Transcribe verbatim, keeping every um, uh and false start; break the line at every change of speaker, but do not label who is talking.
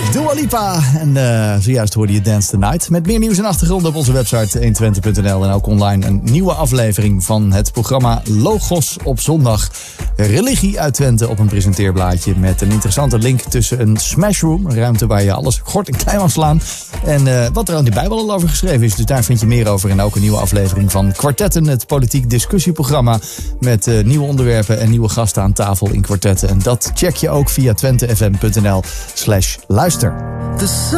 Dua Lipa. En uh, zojuist hoorde je Dance the Night. Met meer nieuws en achtergronden op onze website honderdtwintig punt n l. En ook online een nieuwe aflevering van het programma Logos op zondag. Religie uit Twente op een presenteerblaadje. Met een interessante link tussen een smashroom, een ruimte waar je alles kort en klein mag slaan. En uh, wat er aan die Bijbel al over geschreven is. Dus daar vind je meer over. En ook een nieuwe aflevering van Kwartetten, het politiek discussieprogramma. Met uh, nieuwe onderwerpen en nieuwe gasten aan tafel in kwartetten. En dat check je ook via twentefm punt n l slash luister.